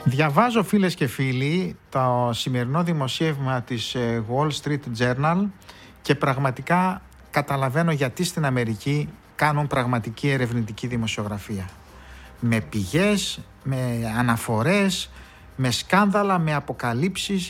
Διαβάζω, φίλες και φίλοι, το σημερινό δημοσίευμα της Wall Street Journal και πραγματικά καταλαβαίνω γιατί στην Αμερική κάνουν πραγματική ερευνητική δημοσιογραφία. Με πηγές, με αναφορές, με σκάνδαλα, με αποκαλύψεις,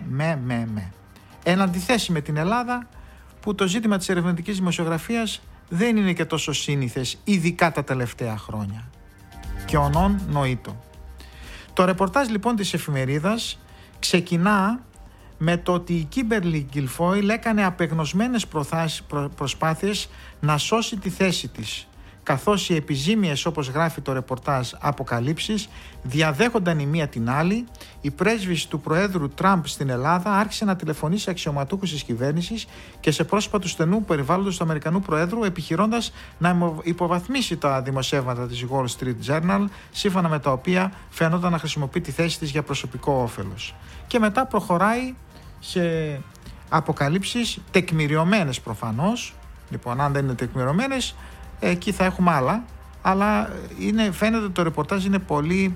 Εν αντιθέσει με την Ελλάδα, που το ζήτημα της ερευνητικής δημοσιογραφίας δεν είναι και τόσο σύνηθες, ειδικά τα τελευταία χρόνια. Και ονόν νοήτο. Το ρεπορτάζ λοιπόν της εφημερίδας ξεκινά με το ότι η Kimberly Guilfoyle έκανε απεγνωσμένες προσπάθειες να σώσει τη θέση της, καθώς οι επιζήμιες, όπως γράφει το ρεπορτάζ, αποκαλύψεις διαδέχονταν η μία την άλλη. Η πρέσβης του Προέδρου Τραμπ στην Ελλάδα άρχισε να τηλεφωνεί σε αξιωματούχους της κυβέρνησης και σε πρόσωπα του στενού περιβάλλοντος του Αμερικανού Προέδρου, επιχειρώντας να υποβαθμίσει τα δημοσιεύματα της Wall Street Journal, σύμφωνα με τα οποία φαίνονταν να χρησιμοποιεί τη θέση της για προσωπικό όφελος. Και μετά προχωράει σε αποκαλύψεις τεκμηριωμένες προφανώς. Λοιπόν, αν δεν είναι τεκμηριωμένες, εκεί θα έχουμε άλλα, αλλά φαίνεται ότι το ρεπορτάζ είναι πολύ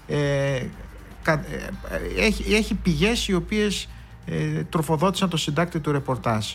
έχει πηγές οι οποίες τροφοδότησαν το συντάκτη του ρεπορτάζ.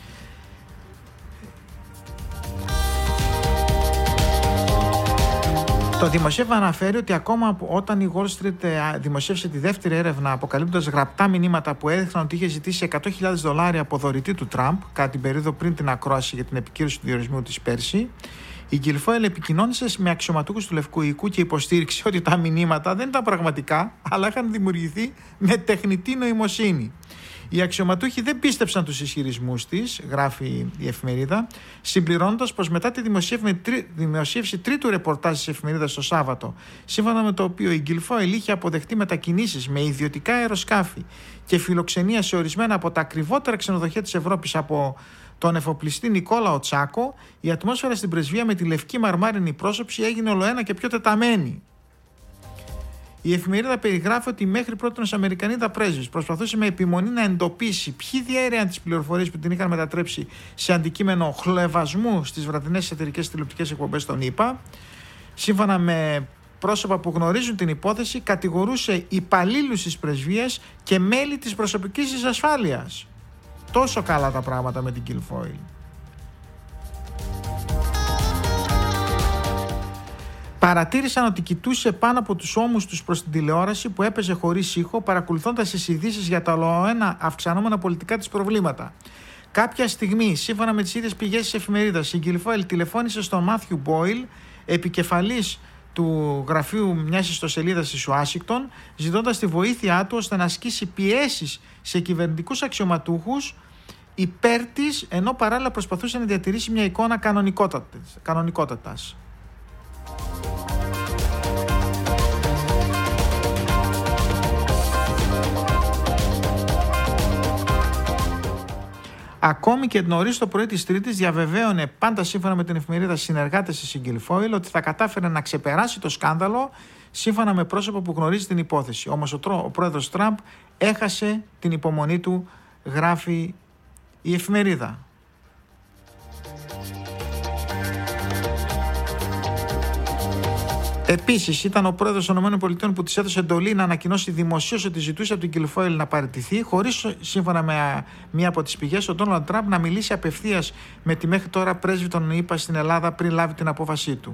Το δημοσίευμα αναφέρει ότι ακόμα όταν η Wall Street δημοσίευσε τη δεύτερη έρευνα, αποκαλύπτοντας γραπτά μηνύματα που έδειχναν ότι είχε ζητήσει $100.000 από δωρητή του Τραμπ κατά την περίοδο πριν την ακρόαση για την επικύρωση του διορισμού της πέρσι, η Guilfoyle επικοινώνησε με αξιωματούχους του Λευκού Οίκου και υποστήριξε ότι τα μηνύματα δεν ήταν πραγματικά, αλλά είχαν δημιουργηθεί με τεχνητή νοημοσύνη. Οι αξιωματούχοι δεν πίστεψαν τους ισχυρισμούς της, γράφει η εφημερίδα, συμπληρώνοντας πως μετά τη δημοσίευση τρίτου ρεπορτάζ της εφημερίδας το Σάββατο, σύμφωνα με το οποίο η Guilfoyle είχε αποδεχτεί μετακινήσεις με ιδιωτικά αεροσκάφη και φιλοξενία σε ορισμένα από τα ακριβότερα ξενοδοχεία της Ευρώπης από τον εφοπλιστή Νικόλαο Τσάκο, η ατμόσφαιρα στην πρεσβεία με τη λευκή μαρμάρινη πρόσωψη έγινε ολοένα και πιο τεταμένη. Η εφημερίδα περιγράφει ότι μέχρι πρώτη Αμερικανίδα πρέσβης προσπαθούσε με επιμονή να εντοπίσει ποιοι διέρεαν τις πληροφορίες που την είχαν μετατρέψει σε αντικείμενο χλευασμού στις βραδινές εταιρικές τηλεοπτικές εκπομπές των ΗΠΑ. Σύμφωνα με πρόσωπα που γνωρίζουν την υπόθεση, κατηγορούσε υπαλλήλους της πρεσβείας και μέλη της προσωπικής της ασφάλειας. Τόσο καλά τα πράγματα με την Guilfoyle. Παρατήρησαν ότι κοιτούσε πάνω από τους ώμους τους προς την τηλεόραση που έπαιζε χωρίς ήχο, παρακολουθώντας τις ειδήσεις για τα ολοένα αυξανόμενα πολιτικά της προβλήματα. Κάποια στιγμή, σύμφωνα με τις ίδιες πηγές της εφημερίδας, η Guilfoyle τηλεφώνησε στον Μάθιου Μπόιλ, επικεφαλής του γραφείου μιας ιστοσελίδας της Ουάσιγκτον, ζητώντας τη βοήθειά του ώστε να ασκήσει πιέσεις σε κυβερνητικούς αξιωματούχους υπέρ της, ενώ παράλληλα προσπαθούσε να διατηρήσει μια εικόνα κανονικότατας. Ακόμη και νωρίς το πρωί της Τρίτης διαβεβαίωνε, πάντα σύμφωνα με την εφημερίδα, συνεργάτες της Guilfoyle ότι θα κατάφερε να ξεπεράσει το σκάνδαλο, σύμφωνα με πρόσωπο που γνωρίζει την υπόθεση. Όμως ο πρόεδρος Τραμπ έχασε την υπομονή του, γράφει η εφημερίδα. Επίσης, ήταν ο πρόεδρος των ΗΠΑ που της έδωσε εντολή να ανακοινώσει δημοσίως ότι ζητούσε από την Guilfoyle να παραιτηθεί, χωρίς, σύμφωνα με μία από τις πηγές, ο Ντόναλντ Τραμπ να μιλήσει απευθείας με τη μέχρι τώρα πρέσβη των ΗΠΑ στην Ελλάδα πριν λάβει την απόφασή του.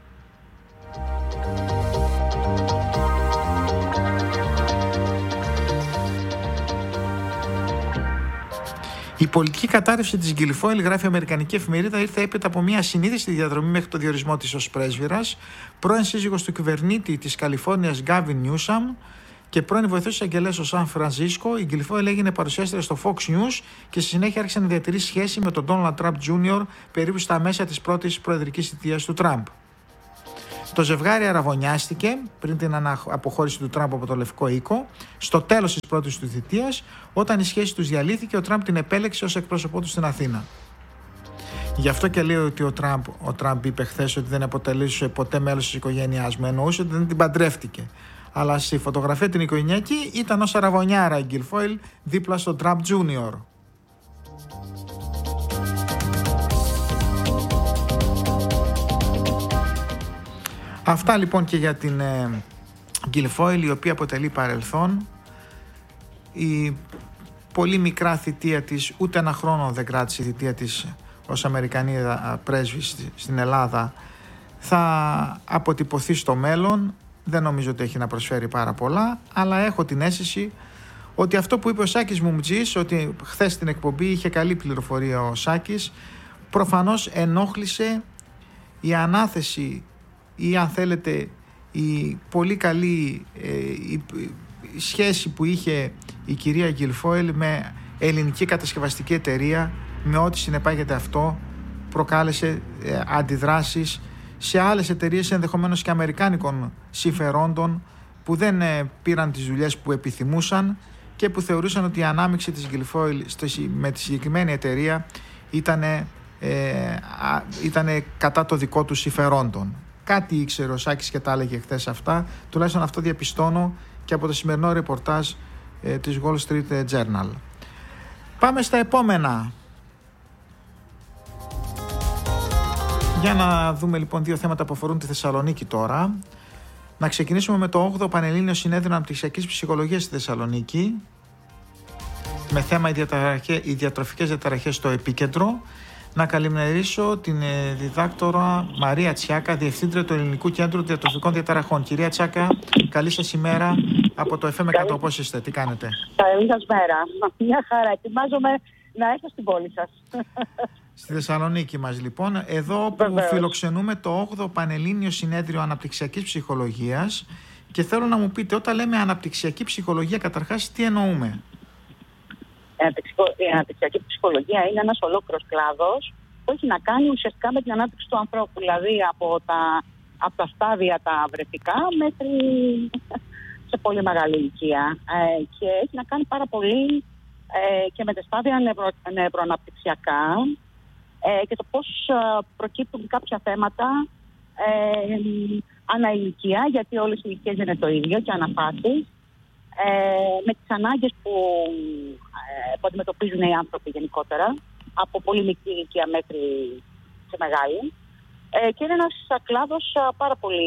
Η πολιτική κατάρρευση της Guilfoyle, γράφει η Αμερικανική εφημερίδα, ήρθε έπειτα από μια ασυνείδηστη διαδρομή μέχρι το διορισμό της ως πρέσβυρας, πρώην σύζυγος του κυβερνήτη της Καλιφόρνιας Γκάβιν Νιούσαμ και πρώην βοηθός της αγγελέας στο Σαν Φρανσίσκο. Η Guilfoyle έγινε παρουσιάστρια στο Fox News και στη συνέχεια άρχισε να διατηρήσει σχέση με τον Donald Trump Jr. περίπου στα μέσα της πρώτης προεδρικής θητείας του Τραμπ. Το ζευγάρι αραβωνιάστηκε πριν την αποχώρηση του Τραμπ από το Λευκό Οίκο, στο τέλος της πρώτης του θητείας, όταν η σχέση τους διαλύθηκε, ο Τραμπ την επέλεξε ως εκπρόσωπό του στην Αθήνα. Γι' αυτό και λέει ότι ο Τραμπ είπε χθες ότι δεν αποτελούσε ποτέ μέλος της οικογένειάς μου, εννοούσε ότι δεν την παντρεύτηκε. Αλλά στη φωτογραφία την οικογενειακή ήταν ως αραβωνιάρα η Guilfoyle δίπλα στον Τραμπ Jr. Αυτά λοιπόν και για την Guilfoyle, η οποία αποτελεί παρελθόν. Η πολύ μικρά θητεία της, ούτε ένα χρόνο δεν κράτησε η θητεία της ως Αμερικανίδα πρέσβη στην Ελλάδα, θα αποτυπωθεί στο μέλλον. Δεν νομίζω ότι έχει να προσφέρει πάρα πολλά, αλλά έχω την αίσθηση ότι αυτό που είπε ο Σάκης Μουμτζής, ότι χθες στην εκπομπή είχε καλή πληροφορία ο Σάκης, προφανώς ενόχλησε η ανάθεση ή, αν θέλετε, η πολύ καλή η σχέση που είχε η κυρία Guilfoyle με ελληνική κατασκευαστική εταιρεία, με ό,τι συνεπάγεται αυτό, προκάλεσε αντιδράσεις σε άλλες εταιρείες ενδεχομένως και αμερικάνικων συμφερόντων, που δεν πήραν τις δουλειές που επιθυμούσαν και που θεωρούσαν ότι η ανάμειξη της Guilfoyle με τη συγκεκριμένη εταιρεία ήταν κατά το δικό του συμφερόντων. Κάτι ήξερε ο Σάκης και τα έλεγε χθες αυτά, τουλάχιστον αυτό διαπιστώνω και από το σημερινό ρεπορτάζ της Wall Street Journal. Πάμε στα επόμενα. Για να δούμε λοιπόν δύο θέματα που αφορούν τη Θεσσαλονίκη τώρα. Να ξεκινήσουμε με το 8ο Πανελλήνιο Συνέδριο Αναπτυξιακής Ψυχολογίας στη Θεσσαλονίκη, με θέμα οι διατροφικές διαταραχές στο επίκεντρο. Να καλημερίσω την διδάκτορα Μαρία Τσιάκα, Διευθύντρια του Ελληνικού Κέντρου Διατροφικών Διαταραχών. Κυρία Τσιάκα, καλή σας ημέρα από το FM 100. Πώς είστε, τι κάνετε? Καλή σας μέρα. Μια χαρά. Ετοιμάζομαι να έρθω στην πόλη σας. Στη Θεσσαλονίκη μας λοιπόν, εδώ που Βεβαίως φιλοξενούμε το 8ο Πανελλήνιο Συνέδριο Αναπτυξιακής Ψυχολογίας, και θέλω να μου πείτε, όταν λέμε αναπτυξιακή ψυχολογία, καταρχάς τι εννοούμε? Η αναπτυξιακή ψυχολογία είναι ένας ολόκληρος κλάδος που έχει να κάνει ουσιαστικά με την ανάπτυξη του ανθρώπου. Δηλαδή από τα στάδια τα βρεφικά μέχρι σε πολύ μεγάλη ηλικία. Και έχει να κάνει πάρα πολύ και με τα στάδια νευροαναπτυξιακά και το πώς προκύπτουν κάποια θέματα ανά ηλικία, γιατί όλες οι ηλικίες δεν είναι το ίδιο και αναφάσεις. Με τις ανάγκες που αντιμετωπίζουν οι άνθρωποι γενικότερα, από πολύ μικρή ηλικία μέχρι σε μεγάλη. Και είναι ένας κλάδος πάρα πολύ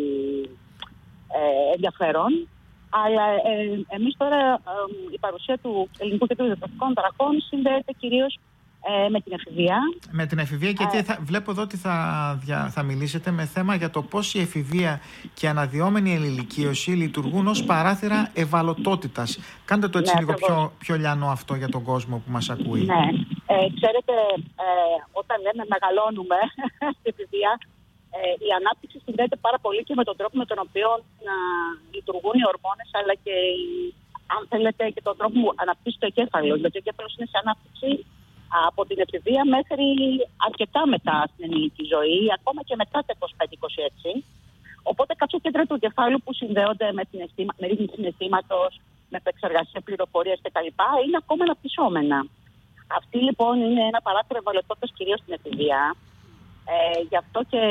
ενδιαφέρον. Αλλά εμείς τώρα η παρουσία του Ελληνικού Κέντρου Διατροφικών Διαταραχών συνδέεται κυρίως με την εφηβεία. Με την εφηβεία, γιατί βλέπω εδώ ότι θα μιλήσετε με θέμα για το πώς η εφηβεία και η αναδυόμενη ενηλικίωση λειτουργούν ως παράθυρα ευαλωτότητας. Κάντε το έτσι λίγο πιο λιανό αυτό για τον κόσμο που μας ακούει. Ναι. Ξέρετε, όταν λέμε μεγαλώνουμε στην εφηβεία, η ανάπτυξη συνδέεται πάρα πολύ και με τον τρόπο με τον οποίο λειτουργούν οι ορμόνες, αλλά και αν θέλετε και τον τρόπο που αναπτύσσει το εγκέφαλο. Γιατί ο εγκέφαλος είναι σε ανάπτυξη από την εφηβεία μέχρι αρκετά μετά στην ενήλικη ζωή, ακόμα και μετά τα 25-26. Οπότε κάποια κέντρα του εγκεφάλου που συνδέονται με ρύθμιση συναισθήματος, με επεξεργασία πληροφορίας κτλ. Είναι ακόμα αναπτυσσόμενα. Αυτή λοιπόν είναι ένα παράθυρο ευαλωτότητας κυρίως στην εφηβεία. Γι' αυτό και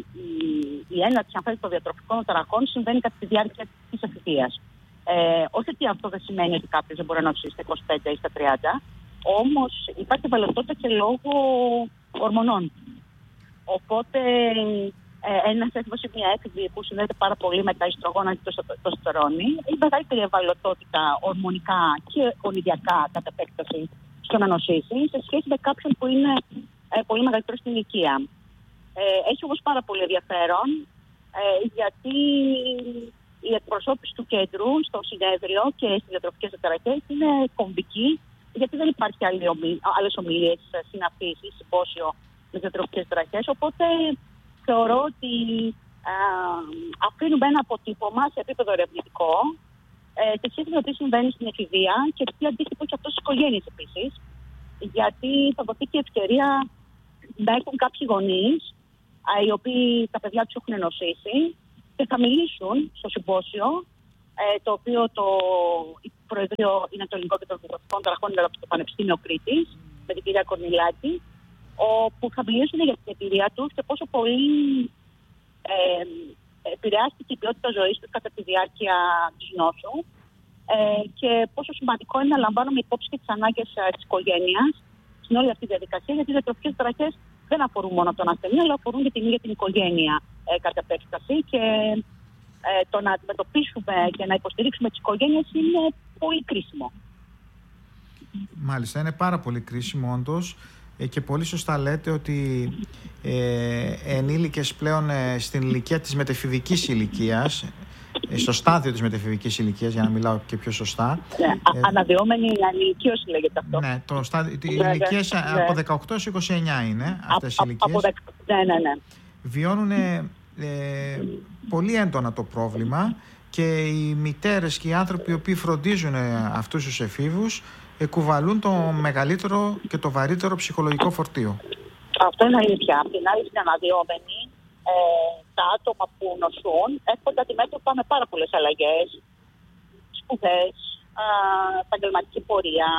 η έναρξη των διατροφικών διαταραχών συμβαίνει κατά τη διάρκεια της εφηβείας. Όχι ότι αυτό δεν σημαίνει ότι κάποιος δεν μπορεί να νοξήσει στα 25 ή στα 30, όμως υπάρχει ευαλωτότητα και λόγω ορμονών. Οπότε ένας έφηβος ή μια έφηβη που συνδέεται πάρα πολύ με τα ιστρογόνα και το τεστοστερόνι, έχει μεγαλύτερη ευαλωτότητα ορμονικά και ονειδιακά κατά επέκταση στο να νοσήσει, σε σχέση με κάποιον που είναι πολύ μεγαλύτερο στην ηλικία. Έχει όμως πάρα πολύ ενδιαφέρον, γιατί η εκπροσώπηση του κέντρου στο συνέδριο και στις διατροφικές διαταραχές είναι κομβική, γιατί δεν υπάρχει άλλες ομιλίες, συναφείς ή συμπόσιο με διατροφικές διαταραχές. Οπότε θεωρώ ότι αφήνουμε ένα αποτύπωμα σε επίπεδο ερευνητικό σε σχέση με το τι συμβαίνει στην εφηβεία και τι αντίκτυπο έχει αυτό στις οικογένειες επίσης. Γιατί θα δοθεί και ευκαιρία να έχουν κάποιοι γονείς, οι οποίοι τα παιδιά τους έχουν νοσήσει και θα μιλήσουν στο συμπόσιο, το οποίο το Προεδρείο είναι το Ελληνικό Κέντρο Διατροφικών Διαταραχών από το Πανεπιστήμιο Κρήτης, με την κυρία Κορνιλάκη, όπου θα μιλήσουν για την εμπειρία τους και πόσο πολύ επηρεάστηκε η ποιότητα ζωής τους κατά τη διάρκεια της νόσου και πόσο σημαντικό είναι να λαμβάνουμε υπόψη και τις ανάγκες της οικογένειας στην όλη αυτή τη διαδικασία, γιατί οι διατροφικές διαταραχές δεν αφορούν μόνο τον ασθενή, αλλά αφορούν και την ίδια την οικογένεια κατά επέκταση. Και το να αντιμετωπίσουμε και να υποστηρίξουμε τις οικογένειες είναι πολύ κρίσιμο. Μάλιστα, είναι πάρα πολύ κρίσιμο όντως και πολύ σωστά λέτε ότι ενήλικες πλέον στην ηλικία της μετεφηβικής ηλικίας, στο στάδιο της μετεφηβικής ηλικίας, για να μιλάω και πιο σωστά. Ναι, αναδυόμενη ανηλικίωση λέγεται αυτό. Ναι, οι ηλικίες από 18 έως 29 είναι αυτές οι ηλικίες. Ναι. Βιώνουν πολύ έντονα το πρόβλημα και οι μητέρες και οι άνθρωποι οι οποίοι φροντίζουν αυτούς τους εφήβους κουβαλούν το μεγαλύτερο και το βαρύτερο ψυχολογικό φορτίο. Αυτό είναι αλήθεια. Απ' την άλλη, στην αναδυόμενη, τα άτομα που νοσούν έρχονται αντιμέτωπα με πάρα πολλές αλλαγές, σπουδές, επαγγελματική πορεία,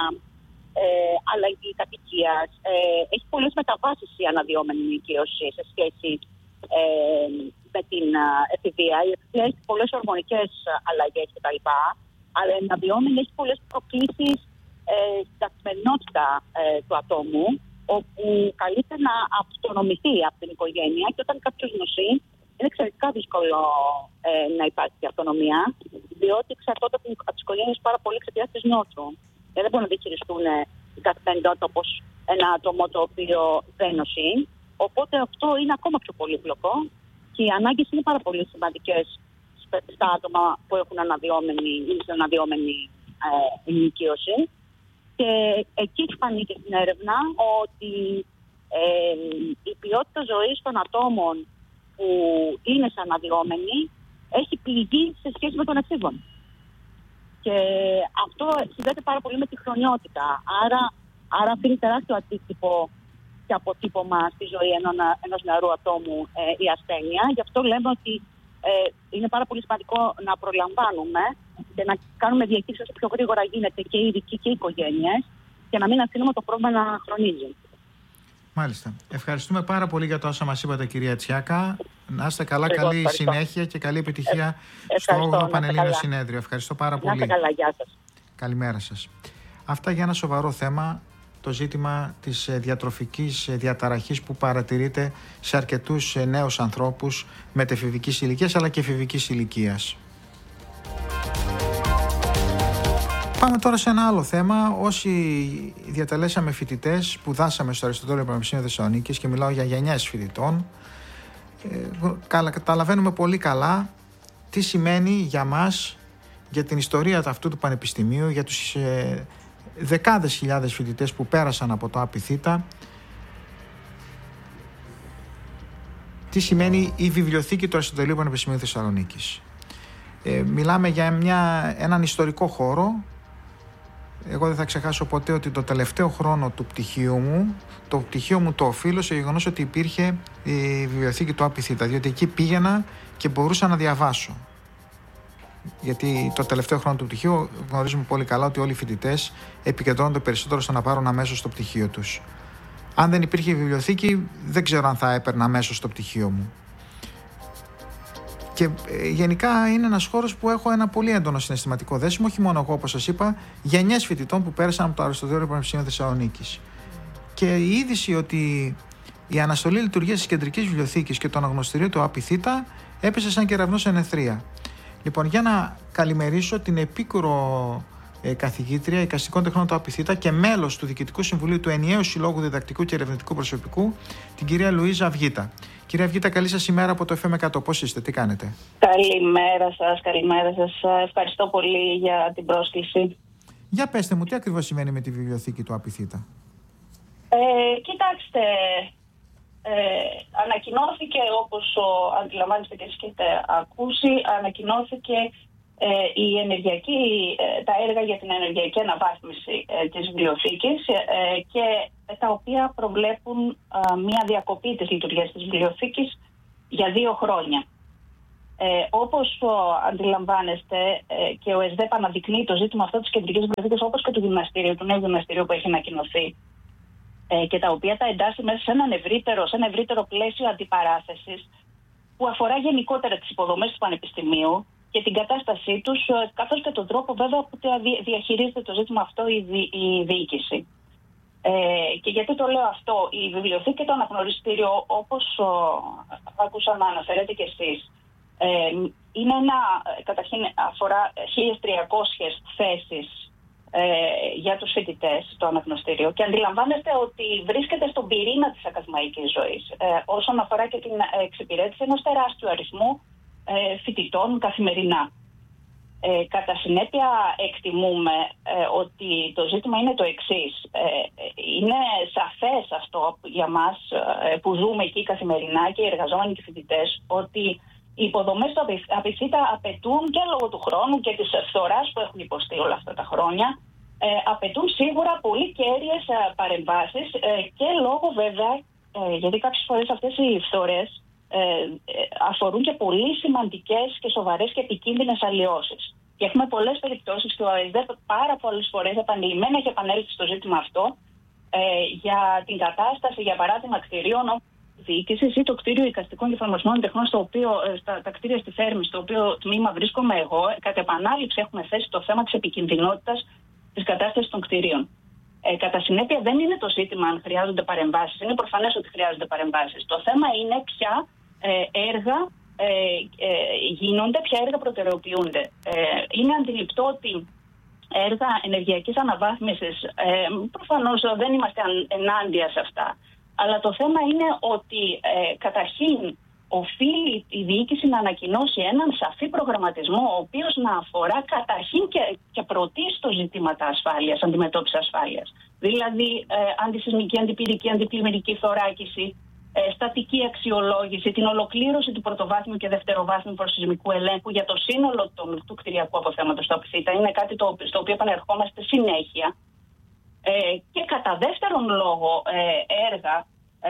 αλλαγή κατοικίας. Έχει πολλές μεταβάσεις η αναδυόμενη νοικίωση σε σχέση με την εφηβεία. Η εφηβεία έχει πολλές ορμονικές αλλαγές κτλ. Αλλά η αναδυόμενη έχει πολλές προκλήσεις στην καθημερινότητα του ατόμου, όπου καλείται να αυτονομηθεί από την οικογένεια και όταν κάποιος νοσεί, είναι εξαιρετικά δύσκολο να υπάρχει αυτονομία, διότι εξαρτώνται από τις οικογένειες πάρα πολύ εξαιτίας της νόσου. Δεν μπορούν να διαχειριστούν την καθημερινότητα όπως ένα άτομο το οποίο δεν νοσεί. Οπότε αυτό είναι ακόμα πιο πολύπλοκο και οι ανάγκες είναι πάρα πολύ σημαντικές στα άτομα που έχουν αναδυόμενη ενοικίωση. Και εκεί έχει φανεί και στην έρευνα ότι η ποιότητα ζωής των ατόμων που είναι σαν αναδυόμενοι έχει πληγεί σε σχέση με τον εφήβων. Και αυτό συνδέεται πάρα πολύ με τη χρονιότητα. Άρα αφήνει τεράστιο αντίκτυπο και αποτύπωμα στη ζωή ενός νεαρού ατόμου η ασθένεια. Γι' αυτό λέμε ότι είναι πάρα πολύ σημαντικό να προλαμβάνουμε και να κάνουμε διαχείριση όσο πιο γρήγορα γίνεται και οι ειδικοί και οι οικογένειες και να μην αφήνουμε το πρόβλημα να χρονίζει. Μάλιστα. Ευχαριστούμε πάρα πολύ για το όσα μας είπατε, κυρία Τσιάκα. Να είστε καλά, καλή συνέχεια και καλή επιτυχία στο 8ο Πανελλήνιο Συνέδριο. Ευχαριστώ πάρα πολύ. Να είστε καλά, γεια σας. Καλημέρα σας. Αυτά για ένα σοβαρό θέμα, το ζήτημα της διατροφικής διαταραχής που παρατηρείται σε αρκετούς νέους ανθρώπους μετεφηβικής ηλικίας αλλά και εφηβικής ηλικίας. Πάμε τώρα σε ένα άλλο θέμα. Όσοι διατελέσαμε φοιτητές, σπουδάσαμε στο Αριστοτέλειο Πανεπιστήμιο Θεσσαλονίκης και μιλάω για γενιές φοιτητών, καταλαβαίνουμε πολύ καλά τι σημαίνει για μας, για την ιστορία αυτού του πανεπιστημίου, για τους δεκάδες χιλιάδες φοιτητές που πέρασαν από το ΑΠΙΘ, τι σημαίνει η βιβλιοθήκη του Αριστοτελείου Πανεπιστημίου Θεσσαλονίκης. Μιλάμε για έναν ιστορικό χώρο. Εγώ δεν θα ξεχάσω ποτέ ότι το τελευταίο χρόνο του πτυχίου μου το οφείλω σε γεγονός ότι υπήρχε η βιβλιοθήκη του ΑΠΙΘ, διότι εκεί πήγαινα και μπορούσα να διαβάσω. Γιατί το τελευταίο χρόνο του πτυχίου γνωρίζουμε πολύ καλά ότι όλοι οι φοιτητές επικεντρώνονται περισσότερο στο να πάρουν αμέσως το πτυχίο τους. Αν δεν υπήρχε η βιβλιοθήκη, δεν ξέρω αν θα έπαιρνα αμέσως το πτυχίο μου. Και γενικά είναι ένας χώρος που έχω ένα πολύ έντονο συναισθηματικό δέσιμο, όχι μόνο εγώ, όπως σας είπα, γενιές φοιτητών που πέρασαν από το Αριστοτέλειο Πανεπιστήμιο Θεσσαλονίκης. Και η είδηση ότι η αναστολή λειτουργίας της Κεντρικής Βιβλιοθήκης και το αναγνωστηρίο του ΑΠΙΘ έπεσε σαν κεραυνός εν αιθρία. Λοιπόν, για να καλημερίσω την επίκουρο καθηγήτρια εικαστικών τεχνών του ΑΠΙΘ και μέλος του Διοικητικού Συμβουλίου του Ενιαίου Συλλόγου Διδακτικού και Ερευνητικού Προσωπικού, την κυρία Λουίζα Αυγίτα. Κυρία Αυγίτα, καλή σας ημέρα από το FM100. Πώς είστε, τι κάνετε? Καλημέρα σας. Ευχαριστώ πολύ για την πρόσκληση. Για πέστε μου, τι ακριβώς σημαίνει με τη βιβλιοθήκη του ΑΠΙΘ? Κοιτάξτε, ανακοινώθηκε, όπως αντιλαμβάνεστε και εσείς και έχετε ακούσει, ανακοινώθηκε τα έργα για την ενεργειακή αναβάθμιση της βιβλιοθήκης και τα οποία προβλέπουν μια διακοπή της λειτουργίας της βιβλιοθήκης για 2 χρόνια. Όπως αντιλαμβάνεστε και ο ΕΣΔΕΠ αναδεικνύει το ζήτημα αυτό της κεντρικής βιβλιοθήκης όπως και του νέου γυμναστηρίου που έχει ανακοινωθεί και τα οποία τα εντάσσει μέσα σε ένα ευρύτερο πλαίσιο αντιπαράθεσης που αφορά γενικότερα τις υποδομές του Πανεπιστημίου και την κατάστασή τους, καθώς και τον τρόπο βέβαια που διαχειρίζεται το ζήτημα αυτό η διοίκηση. Και γιατί το λέω αυτό? Η βιβλιοθήκη και το αναγνωριστήριο, όπως άκουσα να αναφέρετε κι εσείς, Είναι καταρχήν αφορά 1.300 θέσεις για τους φοιτητές στο αναγνωστήριο και αντιλαμβάνεστε ότι βρίσκεται στον πυρήνα της ακαδημαϊκής ζωής όσον αφορά και την εξυπηρέτηση ενός τεράστιου αριθμού φοιτητών καθημερινά. Κατά συνέπεια εκτιμούμε ότι το ζήτημα είναι το εξής. Είναι σαφές αυτό για μας που ζούμε εκεί καθημερινά και οι εργαζόμενοι και οι φοιτητές, ότι οι υποδομές του Απιθύτα απαιτούν και λόγω του χρόνου και της φθοράς που έχουν υποστεί όλα αυτά τα χρόνια, απαιτούν σίγουρα πολύ κέρυες παρεμβάσεις και λόγω βέβαια, γιατί κάποιες φορές αυτές οι φθορές αφορούν και πολύ σημαντικές και σοβαρές και επικίνδυνες αλλοιώσεις. Και έχουμε πολλές περιπτώσεις και ο ΑΕΣΔΕ πάρα πολλές φορές επανειλημμένα έχει επανέλθει στο ζήτημα αυτό για την κατάσταση, για παράδειγμα, κτηρίων διοίκησης ή το κτίριο εικαστικών και εφαρμοσμένων τεχνών, τα κτίρια στη Θέρμη, στο οποίο τμήμα βρίσκομαι εγώ. Κατά επανάληψη έχουμε θέσει το θέμα της επικινδυνότητας της κατάστασης των κτηρίων. Κατά συνέπεια, δεν είναι το ζήτημα αν χρειάζονται παρεμβάσεις. Είναι προφανές ότι χρειάζονται παρεμβάσεις. Το θέμα είναι ποια έργα γίνονται, ποια έργα προτεραιοποιούνται. Είναι αντιληπτό ότι έργα ενεργειακής αναβάθμισης, προφανώς δεν είμαστε ενάντια σε αυτά. Αλλά το θέμα είναι ότι καταρχήν οφείλει η διοίκηση να ανακοινώσει έναν σαφή προγραμματισμό, ο οποίος να αφορά καταρχήν και πρωτίστως ζητήματα ασφάλειας, αντιμετώπισης ασφάλειας. Δηλαδή αντισυσμική, αντιπυρική, αντιπλημμυρική θωράκιση, στατική αξιολόγηση, την ολοκλήρωση του πρωτοβάθμιου και δευτεροβάθμιου προσεισμικού ελέγχου για το σύνολο του κτηριακού αποθέματος στο Απιθύτα. Είναι κάτι στο οποίο επανερχόμαστε συνέχεια. Και κατά δεύτερον λόγο έργα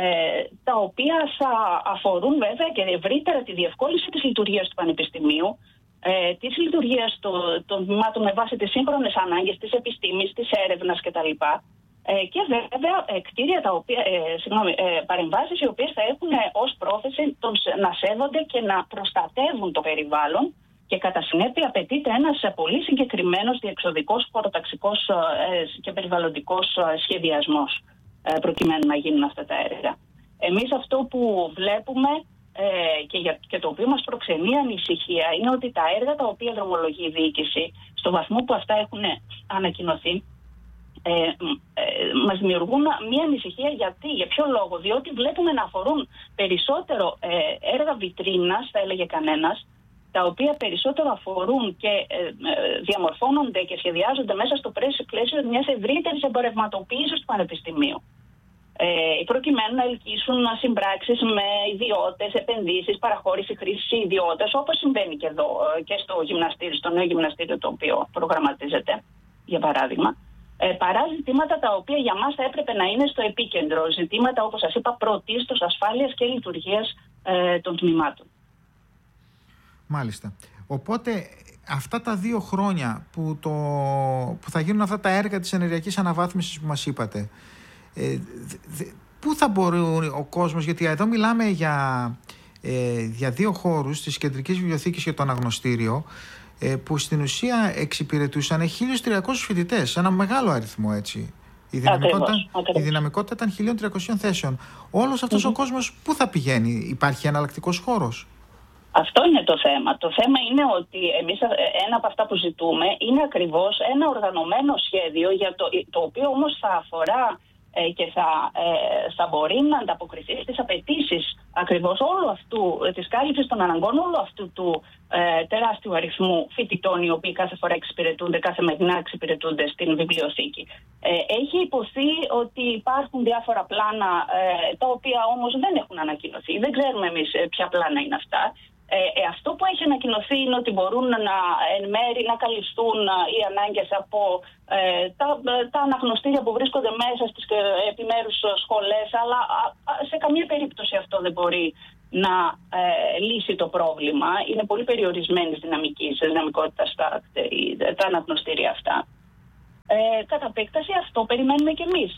τα οποία θα αφορούν βέβαια και ευρύτερα τη διευκόλυνση της λειτουργίας του Πανεπιστημίου, της λειτουργίας των τμήματων με βάση τις σύγχρονες ανάγκες της επιστήμης, της έρευνας κτλ. Και βέβαια κτίρια παρεμβάσεις οι οποίες θα έχουν ως πρόθεση να σέβονται και να προστατεύουν το περιβάλλον και κατά συνέπεια απαιτείται ένας πολύ συγκεκριμένος διεξοδικός, χωροταξικός και περιβαλλοντικός σχεδιασμός προκειμένου να γίνουν αυτά τα έργα. Εμείς αυτό που βλέπουμε και το οποίο μας προξενεί ανησυχία είναι ότι τα έργα τα οποία δρομολογεί η διοίκηση, στο βαθμό που αυτά έχουν ανακοινωθεί, μας δημιουργούν μια ανησυχία. Για ποιο λόγο? Διότι βλέπουμε να αφορούν περισσότερο έργα βιτρίνας, θα έλεγε κανένας, τα οποία περισσότερο αφορούν και διαμορφώνονται και σχεδιάζονται μέσα στο πλαίσιο μιας ευρύτερης εμπορευματοποίησης του Πανεπιστημίου. Προκειμένου να ελκύσουν συμπράξεις με ιδιώτες, επενδύσεις, παραχώρηση χρήσης ιδιώτες, όπως συμβαίνει και εδώ και στο γυμναστήριο, στο νέο γυμναστήριο το οποίο προγραμματίζεται, για παράδειγμα. Παρά ζητήματα τα οποία για μας θα έπρεπε να είναι στο επίκεντρο. Ζητήματα, όπως σας είπα, πρωτίστως ασφάλειας και λειτουργίας των τμήματων. Μάλιστα. Οπότε αυτά τα 2 χρόνια που θα γίνουν αυτά τα έργα της ενεργειακής αναβάθμισης που μας είπατε, πού θα μπορεί ο κόσμος, γιατί εδώ μιλάμε για 2 χώρους της Κεντρικής Βιβλιοθήκης και το Αναγνωστήριο, που στην ουσία εξυπηρετούσαν 1.300 φοιτητές, ένα μεγάλο αριθμό, έτσι. Η δυναμικότητα ήταν 1.300 θέσεων. Όλος αυτός ο κόσμος πού θα πηγαίνει? Υπάρχει εναλλακτικός χώρος? Αυτό είναι το θέμα. Το θέμα είναι ότι εμείς ένα από αυτά που ζητούμε είναι ακριβώς ένα οργανωμένο σχέδιο για το οποίο όμως θα αφορά και θα μπορεί να ανταποκριθεί στις απαιτήσεις ακριβώς όλου αυτού, της κάλυψης των αναγκών όλου αυτού του τεράστιου αριθμού φοιτητών, οι οποίοι κάθε φορά καθημερινά εξυπηρετούνται στην βιβλιοθήκη. Έχει υποθεί ότι υπάρχουν διάφορα πλάνα, τα οποία όμως δεν έχουν ανακοινωθεί. Δεν ξέρουμε εμείς ποια πλάνα είναι αυτά. Αυτό που έχει ανακοινωθεί είναι ότι μπορούν εν μέρη να καλυφθούν οι ανάγκες από τα αναγνωστήρια που βρίσκονται μέσα στις επιμέρους σχολές, αλλά σε καμία περίπτωση αυτό δεν μπορεί να λύσει το πρόβλημα. Είναι πολύ περιορισμένης δυναμικότητας τα αναγνωστήρια αυτά. Κατά επέκταση αυτό περιμένουμε κι εμείς,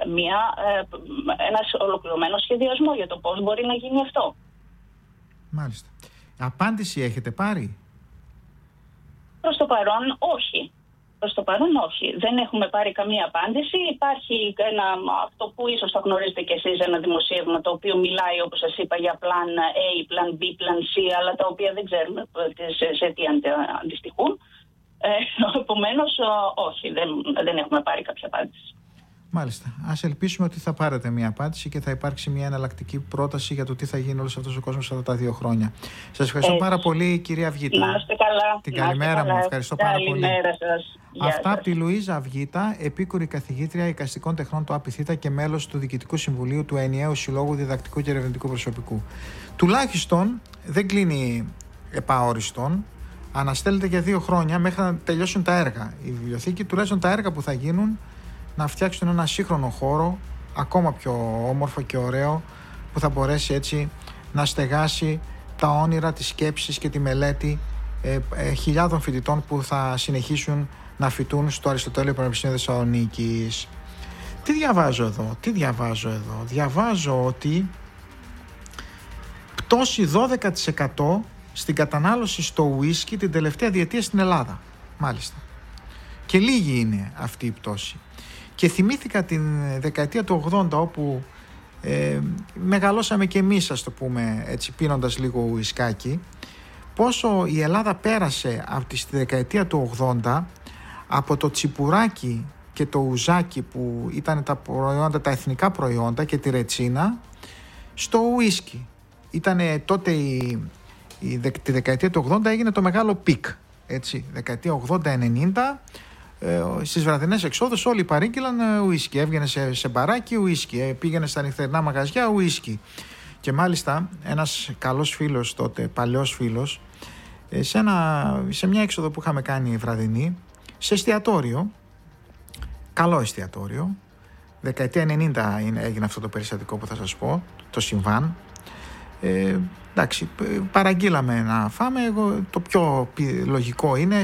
ένας ολοκληρωμένος σχεδιασμό για το πώς μπορεί να γίνει αυτό. Μάλιστα. Απάντηση έχετε πάρει? Προς το παρόν όχι. προς το παρόν όχι. Δεν έχουμε πάρει καμία απάντηση. Υπάρχει αυτό που ίσως θα γνωρίζετε κι εσείς, ένα δημοσίευμα το οποίο μιλάει, όπως σας είπα, για πλάν A, πλάν B, πλάν C, αλλά τα οποία δεν ξέρουμε σε τι αντιστοιχούν. Επομένως, όχι, δεν έχουμε πάρει κάποια απάντηση. Μάλιστα. Ας ελπίσουμε ότι θα πάρετε μια απάντηση και θα υπάρξει μια εναλλακτική πρόταση για το τι θα γίνει όλος αυτός ο κόσμος αυτά τα 2 χρόνια. Σας ευχαριστώ πάρα πολύ, κυρία Αυγίτα. Να είστε καλά. Την καλημέρα μου. Ευχαριστώ πάρα πολύ. Σας. Αυτά από τη Λουίζα Αυγίτα, επίκουρη καθηγήτρια εικαστικών τεχνών του ΑΠΙΘΙΤΑ και μέλος του Διοικητικού Συμβουλίου του Ενιαίου Συλλόγου Διδακτικού και Ερευνητικού Προσωπικού. Τουλάχιστον δεν κλείνει επαόριστον. Αναστέλλεται για 2 χρόνια μέχρι να τελειώσουν τα έργα. Η βιβλιοθήκη, τουλάχιστον τα έργα που θα γίνουν, να φτιάξουν ένα σύγχρονο χώρο, ακόμα πιο όμορφο και ωραίο, που θα μπορέσει έτσι να στεγάσει τα όνειρα, τις σκέψεις και τη μελέτη χιλιάδων φοιτητών που θα συνεχίσουν να φοιτούν στο Αριστοτέλειο Πανεπιστήμιο Θεσσαλονίκης. Τι διαβάζω εδώ? Διαβάζω ότι πτώση 12% στην κατανάλωση στο ουίσκι την τελευταία διετία στην Ελλάδα. Μάλιστα. Και λίγη είναι αυτή η πτώση. Και θυμήθηκα την δεκαετία του 80, όπου μεγαλώσαμε και εμείς, ας το πούμε έτσι, πίνοντας λίγο ουισκάκι, πόσο η Ελλάδα πέρασε από τη δεκαετία του 80 από το τσιπουράκι και το ουζάκι, που ήταν τα εθνικά προϊόντα, και τη ρετσίνα, στο ουίσκι. Ήτανε τότε τη δεκαετία του 80 έγινε το μεγάλο πικ, έτσι, δεκαετία 80-90. Στις βραδινές εξόδους όλοι παρήγγειλαν ουίσκι. Έβγαινε σε μπαράκι ουίσκι, πήγαινε στα νυχτερινά μαγαζιά ουίσκι. Και μάλιστα ένας καλός φίλος τότε, παλιός φίλος, σε μια έξοδο που είχαμε κάνει βραδινή, σε εστιατόριο, καλό εστιατόριο, δεκαετία 90 έγινε αυτό το περιστατικό που θα σας πω, το συμβάν. Εντάξει, παραγγείλαμε να φάμε. Το πιο λογικό είναι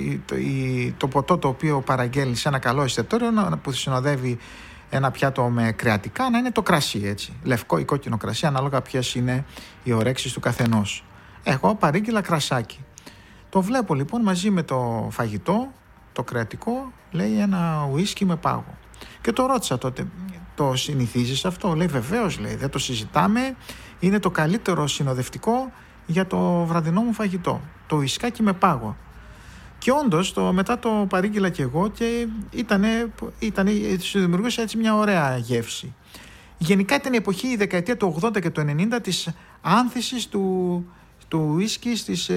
το ποτό το οποίο παραγγέλνει σε ένα καλό εστιατόριο, που συνοδεύει ένα πιάτο με κρεατικά, να είναι το κρασί, έτσι, λευκό ή κόκκινο κρασί, ανάλογα ποιες είναι οι ορέξεις του καθενός. Εγώ παρήγγειλα κρασάκι. Το βλέπω λοιπόν μαζί με το φαγητό, το κρεατικό, λέει ένα ουίσκι με πάγο. Και το ρώτησα τότε, το συνηθίζεις αυτό? Λέει βεβαίως, λέει, δεν το συζητάμε, είναι το καλύτερο συνοδευτικό για το βραδινό μου φαγητό, το ουισκάκι με πάγο. Και όντως μετά το παρήγγειλα και εγώ και σου δημιουργούσε έτσι μια ωραία γεύση. Γενικά ήταν η εποχή, η δεκαετία του 80 και του 90, της άνθησης του ουίσκι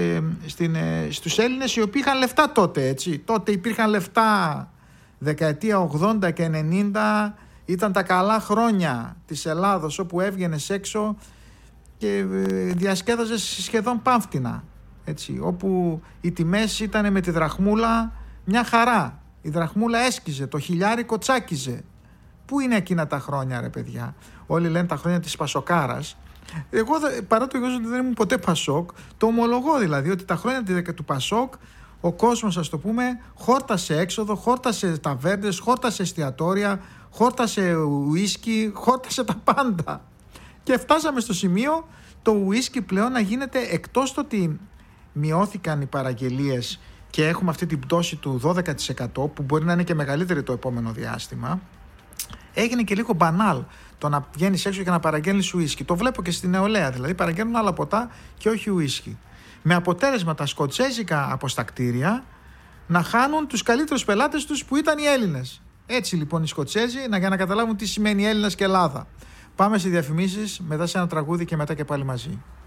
στους Έλληνες, οι οποίοι είχαν λεφτά τότε, έτσι. Τότε υπήρχαν λεφτά. Δεκαετία 80 και 90 ήταν τα καλά χρόνια της Ελλάδος, όπου έβγαινες έξω και διασκέδαζες σχεδόν πάμφτινα, έτσι, όπου οι τιμές ήταν με τη δραχμούλα μια χαρά. Η δραχμούλα έσκιζε, το χιλιάρικο τσάκιζε. Πού είναι εκείνα τα χρόνια, ρε παιδιά? Όλοι λένε τα χρόνια της Πασοκάρας. Εγώ, παρά το γεγονός ότι δεν ήμουν ποτέ Πασόκ, το ομολογώ δηλαδή, ότι τα χρόνια του Πασόκ ο κόσμος, ας το πούμε, χόρτασε έξοδο, χόρτασε ταβέρνες, χόρτασε εστιατόρια, χόρτασε ουίσκι, χόρτασε τα πάντα. Και φτάσαμε στο σημείο το ουίσκι πλέον να γίνεται, εκτός το ότι μειώθηκαν οι παραγγελίες και έχουμε αυτή την πτώση του 12%, που μπορεί να είναι και μεγαλύτερη το επόμενο διάστημα, έγινε και λίγο μπανάλ το να βγαίνεις έξω και να παραγγέλνεις ουίσκι. Το βλέπω και στη νεολαία, δηλαδή παραγγέλνουν άλλα ποτά και όχι ουίσκι. Με αποτέλεσμα τα σκοτσέζικα αποστακτήρια να χάνουν τους καλύτερους πελάτες τους, που ήταν οι Έλληνες. Έτσι λοιπόν οι Σκοτσέζοι, για να καταλάβουν τι σημαίνει Έλληνας και Ελλάδα. Πάμε σε διαφημίσεις, μετά σε ένα τραγούδι και μετά και πάλι μαζί.